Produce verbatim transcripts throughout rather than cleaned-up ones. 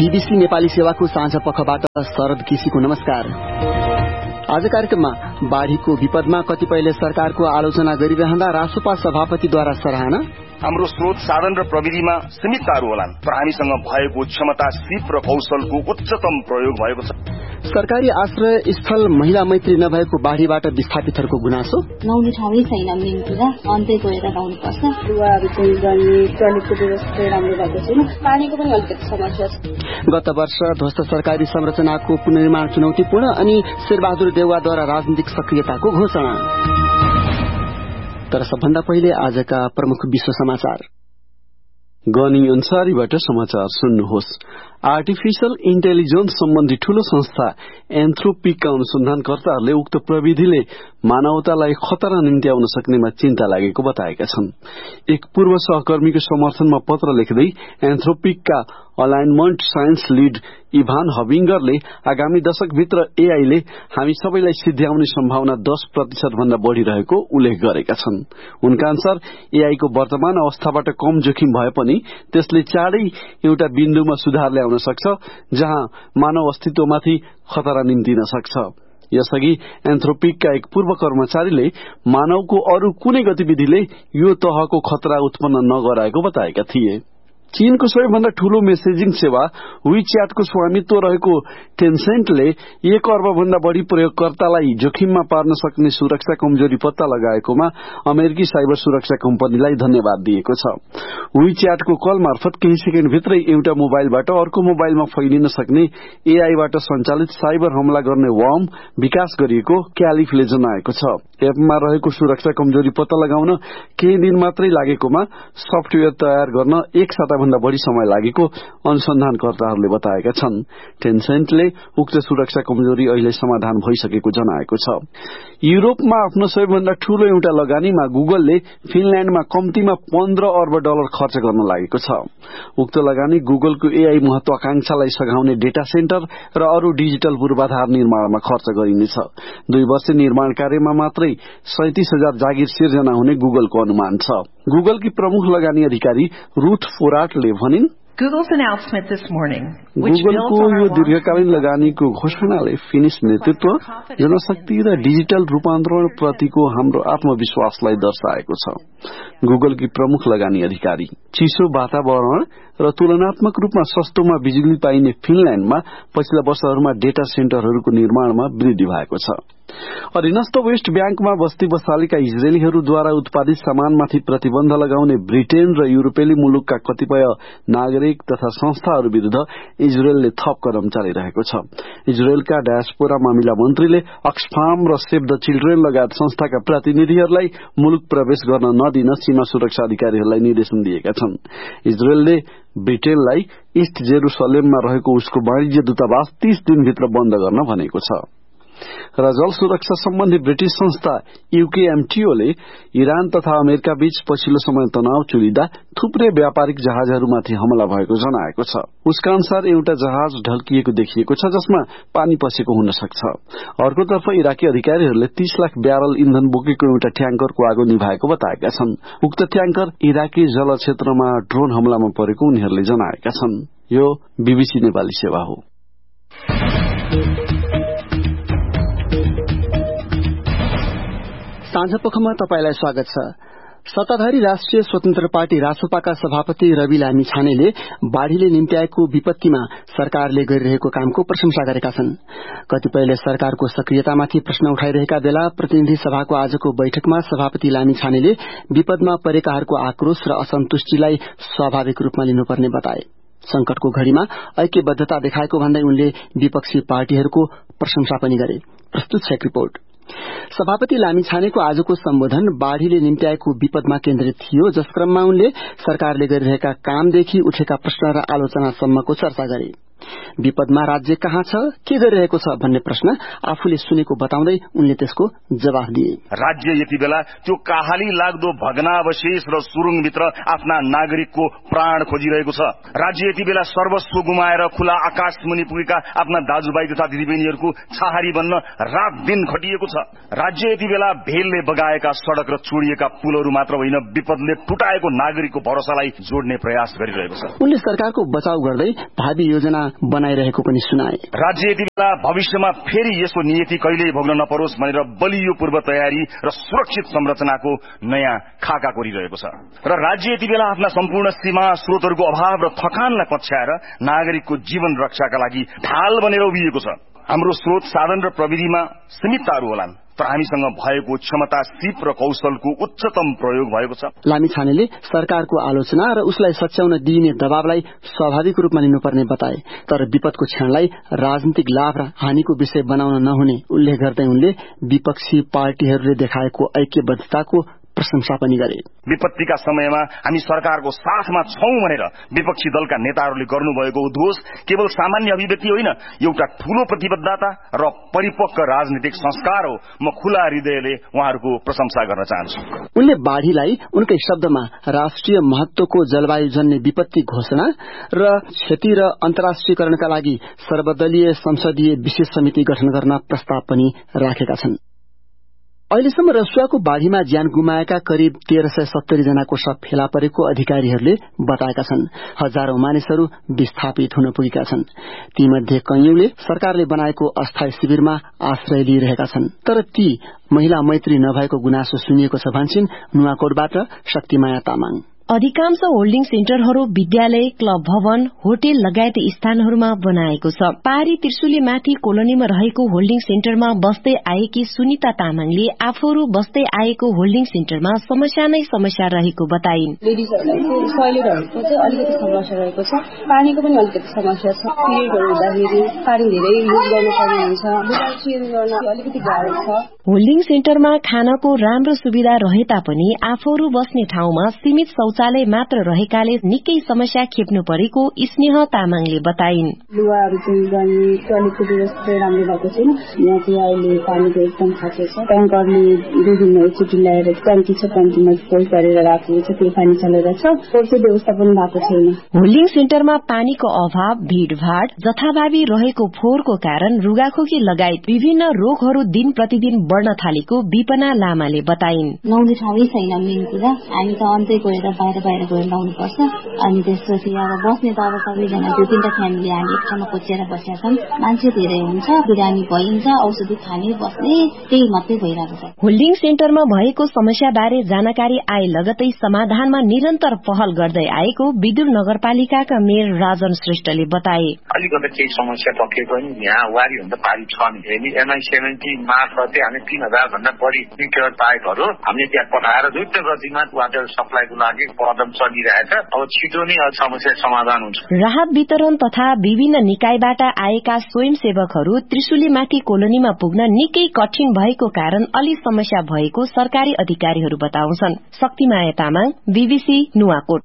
BBC Nepali सेवाको साँझ पखबाट शरद केसीको नमस्कार। आज कार्यक्रममा बाढ़ीको विपदमा कतिपयले सरकारको आलोचना गरिरहँदा रासोपा सभापतिद्वारा सराहना, हाम्रो स्रोत साधन र प्रविधिमा सीमितताहरू होलान् तर हामीसँग भएको क्षमता, सिप र कौशलको उच्चतम प्रयोग भएको छ। सरकारी आश्रय स्थल महिला मैत्री नभएको बाढ़ीबाट विस्थापितहरूको गुनासो, नुहाउने ठाउँै छैन मेनतिर, अन्तै गएर नुहाउनुपर्छ। लुगाहरू चेन्ज गर्ने टोयलेटको व्यवस्था राम्रो भएको छैन, पानीको पनि अलिकति समस्या छ। गत वर्ष ध्वस्त सरकारी संरचनाको पुनर्निर्माण चुनौतीपूर्ण अनि शेरबहादुर देउवाद्वारा राजनीतिक सक्रियताको घोषणा। तर सबभन्दा पहिले आजका प्रमुख विश्व समाचार। गनी अन्सारीबाट समाचार सुन्नुहोस्। आर्टिफिशियल इन्टेलिजेन्स सम्बन्धी ठूलो संस्था एन्थ्रोपिकका अनुसन्धानकर्ताहरूले उक्त प्रविधिले मानवतालाई खतरा निम्त्याउन सक्नेमा चिन्ता लागेको बताएका छन्। एक पूर्व सहकर्मीको समर्थनमा पत्र लेख्दै एन्थ्रोपिकका अलाइनमेन्ट साइन्स लीड इभान हबिङ्गरले आगामी दशकभित्र एआईले हामी सबैलाई सिध्याउने सम्भावना दस प्रतिशत भन्दा बढ़ी रहेको उल्लेख गरेका छन्। उनका अनुसार एआईको वर्तमान अवस्थाबाट कम जोखिम भए पनि त्यसले चाँडै एउटा बिन्दुमा सुधार ल्याउन सक्छ जहाँ मानव अस्तित्वमाथि खतरा निम्तिन सक्छ। यसअघि एन्थ्रोपिकका एक पूर्व कर्मचारीले मानवको अरू कुनै गतिविधिले यो तहको खतरा उत्पन्न नगराएको बताएका थिए। चीनको सबैभन्दा ठूलो मेसेजिङ सेवा वीच्याटको स्वामित्व रहेको टेन्सेन्टले एक अर्ब भन्दा बढ़ी प्रयोगकर्तालाई जोखिममा पार्न सक्ने सुरक्षा कमजोरी पत्ता लगाएकोमा अमेरिकी साइबर सुरक्षा कम्पनीलाई धन्यवाद दिएको छ। वीच्याटको कल मार्फत केही सेकेन्डभित्रै एउटा मोबाइलबाट अर्को मोबाइलमा फैलिन सक्ने एआईबाट सञ्चालित साइबर हमला गर्ने वर्म विकास गरिएको क्यालिफले जनाएको छ। एपमा रहेको सुरक्षा कमजोरी पत्ता लगाउन केही दिन मात्रै लागेकोमा सफ्टवेयर तयार गर्न एक साता भन्दा बढ़ी समय लागेको अनुसन्धानकर्ताहरूले बताएका छन्। टेन्सेन्टले उक्त सुरक्षा कमजोरी अहिले समाधान भइसकेको जनाएको छ। युरोपमा आफ्नो सबैभन्दा ठूलो एउटा लगानीमा गुगलले फिनल्याण्डमा कम्तीमा पन्ध्र अर्ब डलर खर्च गर्न लागेको छ। उक्त लगानी गुगलको एआई महत्वाकांक्षालाई सघाउने डेटा सेन्टर र अरू डिजिटल पूर्वाधार निर्माणमा खर्च गरिनेछ। दुई वर्ष निर्माण कार्यमा मात्रै सैंतीस हजार जागिर सिर्जना हुने गुगलको अनुमान छ। गुगलकी प्रमुख लगानी अधिकारी रुथ फोराटले भनिन्, Google's announcement this morning, गुगलको यो दीर्घकालीन लगानीको घोषणाले फिनिश नेतृत्व, जनशक्ति र डिजिटल रूपान्तरण प्रतिको हाम्रो आत्मविश्वासलाई दर्शाएको छ। गुगलकी प्रमुख लगानी अधिकारी चिसो वातावरण र तुलनात्मक रूपमा सस्तोमा बिजुली पाइने फिनल्याण्डमा पछिल्ला वर्षहरूमा डेटा सेन्टरहरूको निर्माणमा वृद्धि भएको छ। अधीनस्थ वेस्ट ब्याङ्कमा बस्ती बसालेका इजरायलीहरूद्वारा उत्पादित सामानमाथि प्रतिबन्ध लगाउने ब्रिटेन र युरोपेली मुलुकका कतिपय नागरिक तथा संस्थाहरू विरूद्ध इजरायलले थप कदम चालिरहेको छ। इजरायलका डायस्पोरा मामिला मन्त्रीले अक्सफाम र सेभ द चिल्ड्रेन लगायत संस्थाका प्रतिनिधिहरूलाई मुलुक प्रवेश गर्न नदिन सीमा सुरक्षा अधिकारीहरूलाई निर्देशन दिएका छन्। इजरायलले ब्रिटेनलाई इस्ट जेरुसलेममा रहेको उसको वाणिज्य दूतावास तीस दिनभित्र बन्द गर्न भनेको छ। र जल सुरक्षा सम्बन्धी ब्रिटिश संस्था यूकेएमटीओले इरान तथा अमेरिका बीच पछिल्लो समय तनाव चुलिँदा थुप्रै व्यापारिक जहाजहरूमाथि हमला भएको जनाएको छ। उसका अनुसार एउटा जहाज ढल्किएको देखिएको छ जसमा पानी पसेको हुन सक्छ। अर्कोतर्फ इराकी अधिकारीहरूले तीस लाख ब्यारल इन्धन बोकेको एउटा ट्याङ्करको आगो निभाएको बताएका छन्। उक्त ट्याङ्कर इराकी जल क्षेत्रमा ड्रोन हमलामा परेको उनीहरूले जनाएका छन्। यो बीबीसी नेपाली सेवा हो। साँझपखमा तपाईलाई स्वागत छ। सत्ताधारी राष्ट्रिय स्वतन्त्र पार्टी रासोपाका सभापति रवि लामिछानेले बाढ़ीले निम्त्याएको विपत्तिमा सरकारले गरिरहेको कामको प्रशंसा गरेका छन्। कतिपयले सरकारको सक्रियतामाथि प्रश्न उठाइरहेका बेला प्रतिनिधि सभाको आजको बैठकमा सभापति लामिछानेले विपदमा परेकाहरूको आक्रोश र असन्तुष्टिलाई स्वाभाविक रूपमा लिनुपर्ने बताए। संकटको घड़ीमा ऐक्यबद्धता देखाएको भन्दै उनले विपक्षी पार्टीहरूको प्रशंसा पनि गरे। प्रस्तुत छ एक रिपोर्ट। सभापति लामिछानेको आजको सम्बोधन बाढ़ीले निम्त्याएको विपदमा केन्द्रित थियो, जस क्रममा उनले सरकारले गरिरहेका कामदेखि उठेका प्रश्न र आलोचनासम्मको चर्चा गरे। विपदमा राज्य कहाँ छ, के गरिरहेको छ भन्ने प्रश्न आफूले सुनेको बताउँदै उनले त्यसको जवाफ दिए। राज्य यति बेला त्यो काहाली लाग्दो भग्नावशेष र सुरुङभित्र आफ्ना नागरिकको प्राण खोजिरहेको छ। राज्य यति बेला सर्वस्व गुमाएर खुला आकाश मुनि पुगेका आफ्ना दाजुभाइ तथा दिदीबहिनीहरूको छाहारी बन्न रात दिन खटिएको छ। राज्य यति बेला भेलले बगाएका सड़क र चोडिएका पुलहरू मात्र होइन, विपदले टुटाएको नागरिकको भरोसालाई जोड्ने प्रयास गरिरहेको छ। उनले सरकारको बचाव गर्दै भावी योजना बनाइरहेको पनि सुनाए। राज्य यति बेला भविष्यमा फेरि यसको नियति कहिल्यै भोग्न नपरोस् भनेर बलियो पूर्व तयारी र सुरक्षित संरचनाको नयाँ खाका कोरिरहेको छ र राज्य यति बेला आफ्ना सम्पूर्ण सीमा स्रोतहरूको अभाव र थकानलाई पछ्याएर नागरिकको जीवन रक्षाका लागि ढाल बनेर उभिएको छ। हाम्रो स्रोत साधन र प्रविधिमा सीमितताहरू होलान्, तर हामीसँग भएको क्षमता, सिप र कौशलको उच्चतम प्रयोग भएको छ। लामिछानेले सरकारको आलोचना र उसलाई सच्याउन दिइने दबावलाई स्वाभाविक रूपमा लिनुपर्ने बताए, तर विपदको क्षणलाई राजनीतिक लाभ र हानिको विषय बनाउन नहुने उल्लेख गर्दै उनले विपक्षी पार्टीहरूले देखाएको ऐक्यबद्धताको प्रशंसा पनि गरे। विपत्तिका समयमा हामी सरकारको साथमा छौं भनेर विपक्षी दलका नेताहरूले गर्नुभएको उद्घोष केवल सामान्य अभिव्यक्ति होइन, एउटा ठूलो प्रतिबद्धता र परिपक्व राजनीतिक संस्कार हो। म खुला हृदयले उहाँहरूको प्रशंसा गर्न चाहन्छु। उनले बाढ़ीलाई उनकै शब्दमा राष्ट्रिय महत्वको जलवायुजन्य विपत्ति घोषणा र क्षति र अन्तर्राष्ट्रियकरणका लागि सर्वदलीय संसदीय विशेष समिति गठन गर्न प्रस्ताव पनि राखेका छन्। अहिलेसम्म रसुवाको बाढ़ीमा ज्यान गुमाएका करिब तेह्र सय सत्तरी जनाको शव फेला परेको अधिकारीहरूले बताएका छन्। हजारौं मानिसहरू विस्थापित हुन पुगेका छन्। तीमध्ये कैयौंले सरकारले बनाएको अस्थायी शिविरमा आश्रय लिइरहेका छन्, तर ती महिला मैत्री नभएको गुनासो सुनिएको छ भन्छन् नुवाकोटबाट शक्तिमाया तामाङ। अधिकांश होल्डिङ सेन्टरहरू विद्यालय, क्लब भवन, होटेल लगायत स्थानहरूमा बनाएको छ। पहाड़ी त्रिशुली माथि कोलोनीमा रहेको होल्डिङ सेन्टरमा बस्दै आएकी सुनिता तामाङले आफूहरू बस्दै आएको होल्डिङ सेन्टरमा समस्या नै समस्या रहेको बताइन्। लेडिजहरूलाई टोयलेटहरूको चाहिँ अलिकति समस्या रहेको छ, पानीको पनि अलिकति समस्या छ। पिरियडहरू हुँदाखेरि पानी धेरै युज गर्नुपर्ने हुन्छ, लुगा चेन्ज गर्न अलिकति गाह्रो छ। होल्डिङ सेन्टरमा खानको राम्रो सुविधा रहे तापनि आफूहरू बस्ने ठाउँमा सीमित शौचालय मात्र रहेकाले निकै समस्या खेप्नु परेको स्नेह तामाङले बताइन्। लुगाहरू चेन्ज गर्ने टोयलेटको व्यवस्था राम्रो भएको छैन। यहाँ चाहिँ अहिले पानीको एकदम खाँचो छ। ट्याङ्करले दुई दिनमा एकचोटि ल्याएर ट्याङ्की छ, ट्याङ्कीमा पोल गरेर राखेको छ, त्यो पानी चलेर छ। पोलको व्यवस्था पनि भएको छैन। होल्डिङ सेन्टरमा पानीको अभाव, भीड़भाड़, जथाभावी रहेको फोहोरको कारण रुगाखोकी लगायत विभिन्न रोगहरू दिन प्रतिदिन बढ़न थालेको विपना लामाले बताइन्। नुहाउने ठाउँै छैन मेन कुरा, हामी त अन्तै गएर बाहिर बाहिर गएर नुहाउनुपर्छ। अनि त्यसपछि अब बस्ने त अब सबैजना दुई तीनटा फ्यामिली हामी एक ठाउँमा कोचेर बसेका छन्। मान्छे धेरै हुन्छ, बिरामी भइन्छ, औषधि खाने बस्ने त्यही मात्रै भइरहेको छ। होल्डिङ सेन्टरमा भएको समस्या बारे जानकारी आए लगतै समाधानमा निरन्तर पहल गर्दै आएको विदुर नगरपालिकाका मेयर राजन श्रेष्ठले बताए। अलिकति केही समस्या पक्रेको नि यहाँ वारी भन्दा पारी छ नि एमआई सेभेन्टी मार्फत हामी तीन हजार भन्दा बढ़ी मिटर पाइपहरू हामीले त्यहाँ पठाएर द्रुत गतिमा वाटर सप्लाईको लागि कदम चलिरहेछ। अब छिटो नै समस्या समाधान हुन्छ। राहत वितरण तथा विभिन्न निकायबाट आएका स्वयंसेवकहरू त्रिशुलीमाथि कोलोनीमा पुग्न निकै कठिन भएको कारण अलि समस्या भएको सरकारी अधिकारीहरू बताउँछन्। शक्तिमाया तामाङ, बीबीसी नुवाकोट।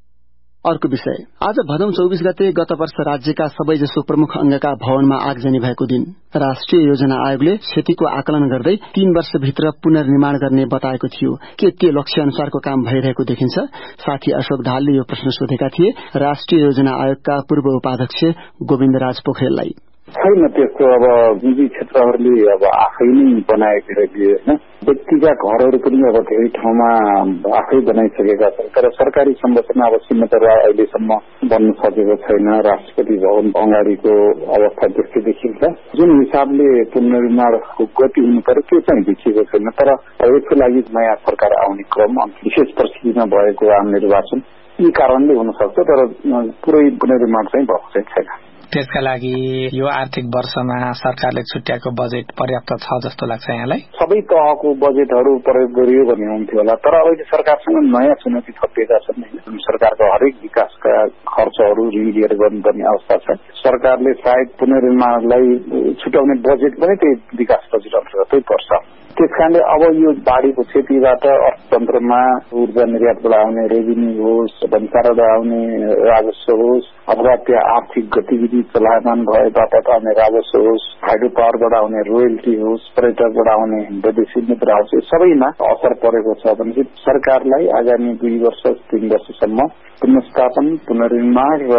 अर्को विषय, आज भदौ चौबीस गते गत वर्ष राज्यका सबैजसो प्रमुख अंगका भवनमा आगजनी भएको दिन। राष्ट्रिय योजना आयोगले क्षतिको आकलन गर्दै तीन वर्षभित्र पुनर्निर्माण गर्ने बताएको थियो। के त्यो लक्ष्य अनुसारको काम भइरहेको देखिन्छ? साथी अशोक ढालले यो प्रश्न सोधेका थिए राष्ट्रिय योजना आयोगका पूर्व उपाध्यक्ष गोविन्दराज पोखरेललाई। छैन त्यस्तो। अब निजी क्षेत्रहरूले अब आफै नै बनाएको होइन, व्यक्तिगत घरहरू पनि अब धेरै ठाउँमा आफै बनाइसकेका छन्, तर सरकारी संरचना अब सीमितता अहिलेसम्म बन्न सकेको छैन। राष्ट्रपति भवन अगाडिको अवस्था त्यस्तै देखिन्छ। जुन हिसाबले पुनर्निर्माणको गति हुनु पर्यो त्यो चाहिँ देखिएको छैन। तर यसको लागि नयाँ सरकार आउने क्रम, विशेष परिस्थितिमा भएको आम निर्वाचन, यी कारणले हुन सक्छ, तर पुरै पुनर्निर्माण चाहिँ भएको चाहिँ छैन। त्यसका लागि यो आर्थिक वर्षमा सरकारले छुट्याएको बजेट पर्याप्त छ जस्तो लाग्छ यहाँलाई? सबै तहको बजेटहरू प्रयोग गरियो भने हुन्थ्यो होला, तर अहिले सरकारसँग नयाँ चुनौती थपिएका छन्। सरकारको हरेक विकासका खर्चहरू ऋण लिएर गर्नुपर्ने अवस्था छ। सरकारले सायद पुनर्निर्माणलाई छुट्याउने बजेट पनि त्यही विकास बजेट अन्तर्गतै पर्छ। त्यसकारणले अब यो बाढ़ीको क्षतिबाट अर्थतन्त्रमा ऊर्जा निर्यातबाट आउने रेभिन्यू होस्, भन्सारबाट आउने राजस्व होस्, अथवा त्यहाँ आर्थिक गतिविधि चलायमान भए बापत आउने राजस्व होस्, हाइड्रो पावरबाट आउने रोयल्टी होस्, पर्यटकबाट आउने विदेशी मुद्रा होस्, यो सबैमा असर परेको छ भने सरकारलाई आगामी दुई वर्ष तीन वर्षसम्म पुनर्स्थापन, पुनर्निर्माण र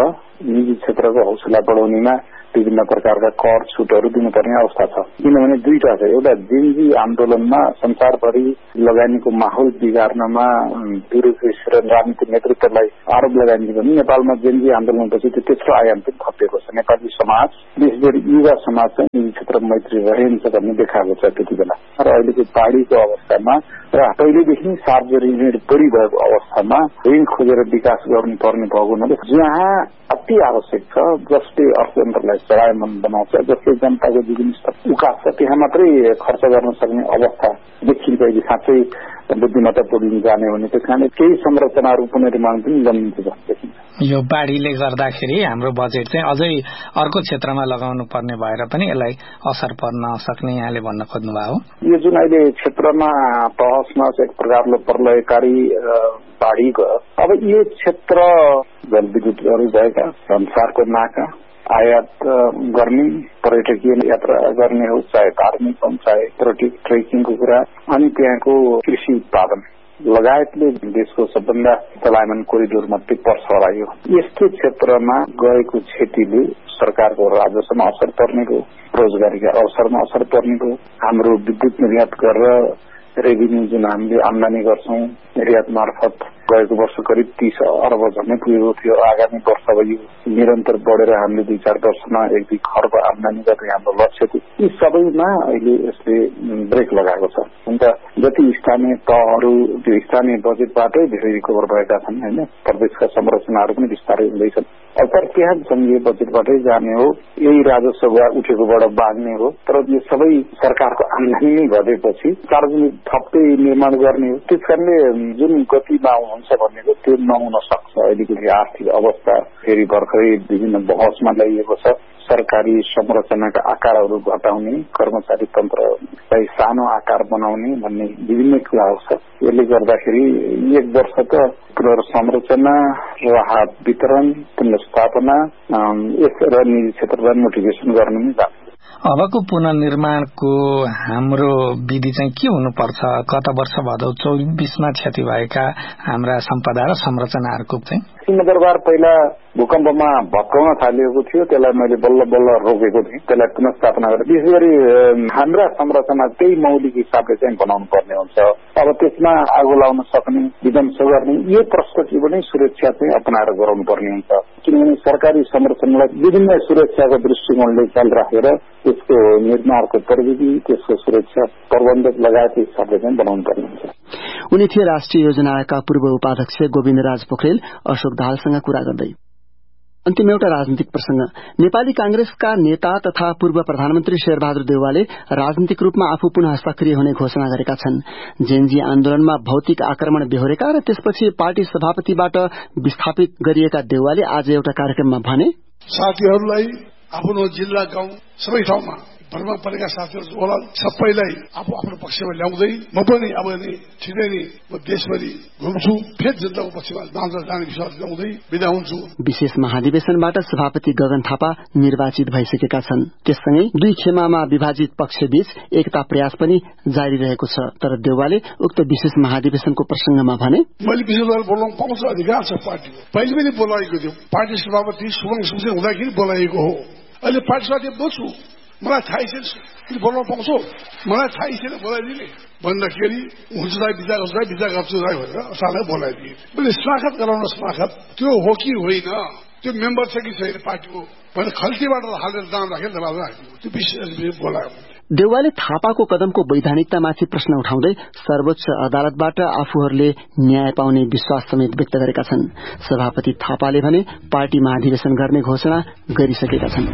निजी क्षेत्रको हौसला बढाउनेमा विभिन्न प्रकारका कर छुटहरू दिनुपर्ने अवस्था छ। किनभने दुईटा छ, एउटा जेनजी आन्दोलनमा संसारभरि लगानीको माहौल बिगार्नमा ब्युरोक्रेसी र राजनीतिक नेतृत्वलाई आरोप लगाइन्छ भने नेपालमा जेनजी आन्दोलनपछि त्यो तेस्रो आयाम पनि थपिएको छ। नेपाली समाज विशेष गरी युवा समाज चाहिँ निजी क्षेत्र मैत्री रहन्छ भन्ने देखाएको छ त्यति बेला। र अहिलेको बाढीको अवस्थामा र पहिलेदेखि सार्वजनिक ऋण बढी भएको अवस्थामा ऋण खोजेर विकास गर्नुपर्ने भएको हुनाले जहाँ अति आवश्यक छ, जसले अर्थतन्त्रलाई चलायमान बनाउँछ, जसले जनताको जीवन स्तर उकास्छ, त्यहाँ मात्रै खर्च गर्न सक्ने अवस्था देखिन्छ। अहिले साँच्चै बुद्धिमत्ता पुर्लिन जाने भने त्यस कारणले केही संरचनाहरू पुनर्निर्माण पनि जन्मिन्छ जस्तो देखिन्छ। यो बाढीले गर्दाखेरि हाम्रो बजेट चाहिँ अझै अर्को क्षेत्रमा लगाउनु पर्ने भएर पनि यसलाई असर पर्न सक्ने यहाँले भन्न खोज्नु भयो। यो जुन अहिले क्षेत्रमा तहसमा एक प्रकारले प्रलयकारी बाढी गयो, अब यो क्षेत्र जलविद्युतहरू भएका, संसारको नाका, आयात गर्ने, पर्यटकीय यात्रा गर्ने हो, चाहे धार्मिक हो, चाहे ट्रेकिङको कुरा, अनि त्यहाँको कृषि उत्पादन लगायतले देशको सबभन्दा चलायमान कोरिडोर मात्रै पर्छ होला। यो यस्तो क्षेत्रमा गएको क्षतिले सरकारको राजस्वमा असर पर्नेको, रोजगारीका अवसरमा असर पर्नेको, हाम्रो विद्युत निर्यात गरेर रेभिन्यू जुन हामीले आमदानी गर्छौं निर्यात मार्फत गएको वर्ष करिब तीस अर्ब झन्डै पुगेको थियो। आगामी वर्ष अब यो निरन्तर बढेर हामीले दुई चार वर्षमा एक दुई खर्ब आमदानी गर्ने हाम्रो लक्ष्य थियो। यी सबैमा अहिले यसले ब्रेक लगाएको छ। अन्त जति स्थानीय तहहरू त्यो स्थानीय बजेटबाटै धेरै रिकभर भएका छन् होइन, प्रदेशका संरचनाहरू पनि विस्तारै हुँदैछन्। अब तर त्यहाँ संघीय बजेटबाटै जाने हो, यही राजस्व उठेकोबाट बाँड्ने हो। तर यो सबै सरकारको आमदानी नै घटेपछि सार्वजनिक थप्पै निर्माण गर्ने हो। त्यस कारणले जुन गतिमा हुन्छ भनेको त्यो नहुन सक्छ। अहिलेको आर्थिक अवस्था फेरि भर्खरै विभिन्न बहसमा ल्याइएको छ। सरकारी संरचनाका आकारहरू घटाउने, कर्मचारी तन्त्रलाई सानो आकार बनाउने भन्ने विभिन्न कुराहरू छ। यसले गर्दाखेरि एक वर्ष त पुनर्संरचना, राहत वितरण, पुनर्स्थापना यस र निजी क्षेत्रलाई मोटिभेसन गर्नु नै जान्छ। अबको पुनर्निर्माणको हाम्रो विधि चाहिँ के हुनुपर्छ? गत वर्ष भदौ चौबिसमा क्षति भएका हाम्रा सम्पदा र संरचनाहरूको चाहिँ सिंहदरबार पहिला भूकम्पमा भत्काउन थालिएको थियो, त्यसलाई मैले बल्ल बल्ल रोकेको थिएँ। त्यसलाई पुनर्स्थापना गरेर विशेष गरी हाम्रा संरचना त्यही मौलिक हिसाबले चाहिँ बनाउनु पर्ने हुन्छ। अब त्यसमा आगो लाउन सक्ने, विध्वंस गर्ने यो प्रस्तुतिको नै सुरक्षा चाहिँ अपनाएर गराउनु पर्ने हुन्छ। किनभने सरकारी संरचनालाई विभिन्न सुरक्षाको दृष्टिकोणले ख्याल राखेर त्यसको निर्माणको प्रविधि, त्यसको सुरक्षा प्रबन्ध लगायत हिसाबले चाहिँ बनाउनु पर्ने हुन्छ। उनी थिए राष्ट्रिय योजनाका पूर्व उपाध्यक्ष गोविन्दराज पोखरेल अशोक दाहालसँग कुरा गर्दै। अन्तिम एउटा राजनीतिक प्रसंग। नेपाली कांग्रेसका नेता तथा पूर्व प्रधानमन्त्री शेरबहादुर देउवाले राजनीतिक रूपमा आफू पुनः सक्रिय हुने घोषणा गरेका छन्। जेनजी आन्दोलनमा भौतिक आक्रमण बेहोरेका र त्यसपछि पार्टी सभापतिबाट विस्थापित गरिएका देउवाले आज एउटा कार्यक्रममा भने, साथीहरूलाई आफ्नो जिल्ला गाउँ सबै ठाउँमा भरमा परेका साथीहरू होला सबैलाई आफू आफ्नो पक्षमा ल्याउँदै म पनि अब नि छिटै नै म देशभरि घुम्छु, फेरि जनताको पक्षमा जाने विश्वास ल्याउँदै बिदा हुन्छु। विशेष महाधिवेशनबाट सभापति गगन थापा निर्वाचित भइसकेका छन्। त्यससँगै दुई खेमामा विभाजित पक्षबीच एकता प्रयास पनि जारी रहेको छ। तर देउवाले उक्त विशेष महाधिवेशनको प्रसंगमा भने, मैले विशेष गरेर बोलाउन पाउँछ, अधिकार छ पार्टीको। पहिले पनि बोलाएको थियो, पार्टी सभापति सुमन सुमसे हुँदाखेरि बोलाएको हो। अहिले पार्टी सभापति बोल्छु, मलाई थाहै छैन कि बोल्न पाउँछौ, मलाई थाहै छैन बोलाइदिने भन्दाखेरि हुन्छ दाइ विचार गर्छु दाइ विचार गर्छु दाइ भनेर सालाई बोलाइदिए। मैले स्वागत गराउन स्वागत त्यो हो कि होइन, त्यो मेम्बर छ कि छैन पार्टीको भनेर खल्तीबाट हालेर दाम राखेर राखेको त्यो विशेष बोलायो। देउवाले थापाको कदमको वैधानिकतामाथि प्रश्न उठाउँदै सर्वोच्च अदालतबाट आफूहरूले न्याय पाउने विश्वास समेत व्यक्त गरेका छन्। सभापति थापाले भने पार्टी महाधिवेशन गर्ने घोषणा गरिसकेका छन्।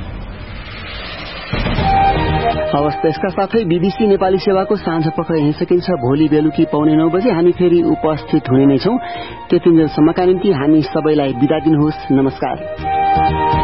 हवस्, यसका साथै बीबीसी नेपाली सेवाको साँझ पख यहीँ सकिन्छ। भोलि बेलुकी पौने नौ बजे हामी फेरि उपस्थित हुने नै छौं। त्यतिन्जेलसम्मका निम्ति हामी सबैलाई बिदा दिनुहोस्। नमस्कार।